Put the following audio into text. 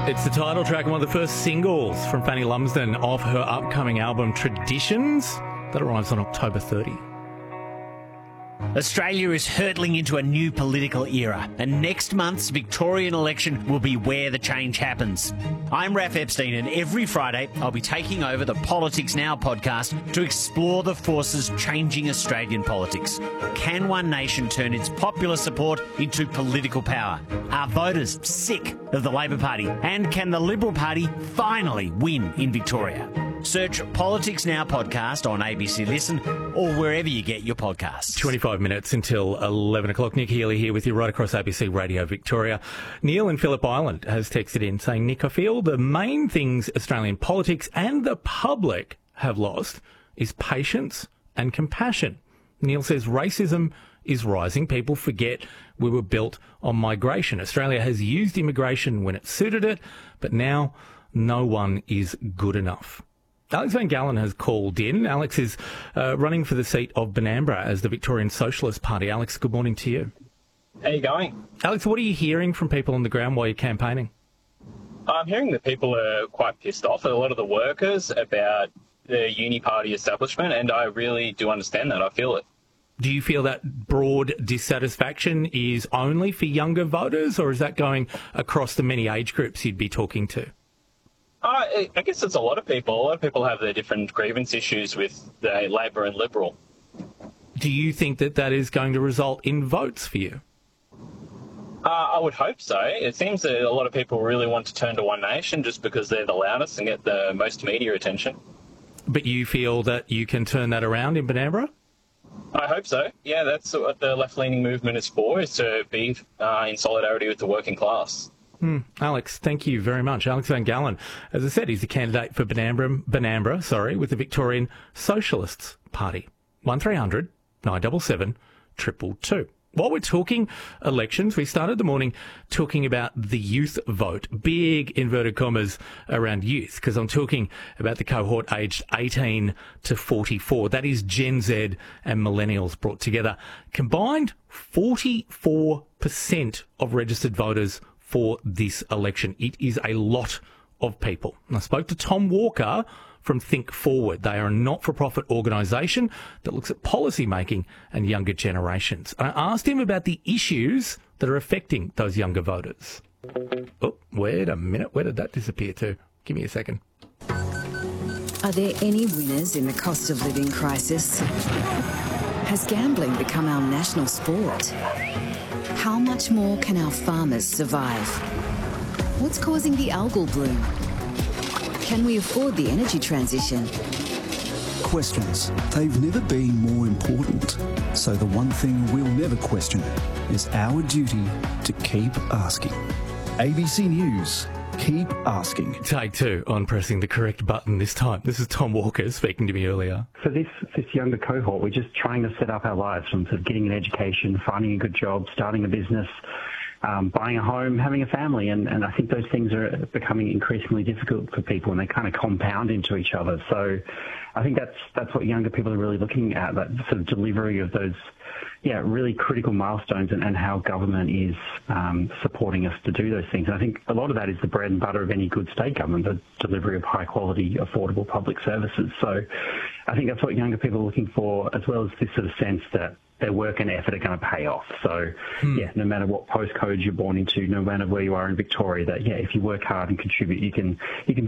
It's the title track and one of the first singles from Fanny Lumsden off her upcoming album Traditions that arrives on October 30. Australia is hurtling into a new political era, and next month's Victorian election will be where the change happens. I'm Raph Epstein, and every Friday I'll be taking over the Politics Now podcast to explore the forces changing Australian politics. Can One Nation turn its popular support into political power? Are voters sick of the Labor Party? And can the Liberal Party finally win in Victoria? Search Politics Now podcast on ABC Listen or wherever you get your podcasts. 25 minutes until 11 o'clock. Nick Healy here with you right across ABC Radio Victoria. Neil in Phillip Island has texted in saying, Nick, I feel the main things Australian politics and the public have lost is patience and compassion. Neil says racism is rising. People forget we were built on migration. Australia has used immigration when it suited it, but now no one is good enough. Alex Van Gallen has called in. Alex is running for the seat of Benambra as the Victorian Socialist Party. Alex, good morning to you. How are you going? Alex, what are you hearing from people on the ground while you're campaigning? I'm hearing that people are quite pissed off at a lot of the workers about the uni party establishment, and I really do understand that. I feel it. Do you feel that broad dissatisfaction is only for younger voters, or is that going across the many age groups you'd be talking to? I guess it's a lot of people. A lot of people have their different grievance issues with the Labor and Liberal. Do you think that that is going to result in votes for you? I would hope so. It seems that a lot of people really want to turn to One Nation just because they're the loudest and get the most media attention. But you feel that you can turn that around in Benambra? I hope so. Yeah, that's what the left-leaning movement is for, is to be in solidarity with the working class. Alex, thank you very much. Alex Van Gallen, as I said, he's the candidate for Benambra, with the Victorian Socialists Party. 1300 977 222. While we're talking elections, we started the morning talking about the youth vote, big inverted commas around youth, because I'm talking about the cohort aged 18 to 44. That is Gen Z and millennials brought together. Combined, 44% of registered voters for this election. It is a lot of people. And I spoke to Tom Walker from Think Forward. They are a not-for-profit organisation that looks at policy making and younger generations. I asked him about the issues that are affecting those younger voters. Oh, wait a minute. Where did that disappear to? Give me a second. Are there any winners in the cost of living crisis? Has gambling become our national sport? How much more can our farmers survive? What's causing the algal bloom? Can we afford the energy transition? Questions. They've never been more important. So the one thing we'll never question is our duty to keep asking. ABC News. Keep asking. Take two on pressing the correct button this time. This is Tom Walker speaking to me earlier. For this younger cohort, we're just trying to set up our lives from sort of getting an education, finding a good job, starting a business, buying a home, having a family. And I think those things are becoming increasingly difficult for people, and they kind of compound into each other. So I think that's what younger people are really looking at, that sort of delivery of those really critical milestones and how government is supporting us to do those things. And I think a lot of that is the bread and butter of any good state government, the delivery of high-quality, affordable public services. So I think that's what younger people are looking for, as well as this sort of sense that their work and effort are going to pay off. So, no matter what postcode you're born into, no matter where you are in Victoria, that, if you work hard and contribute, you can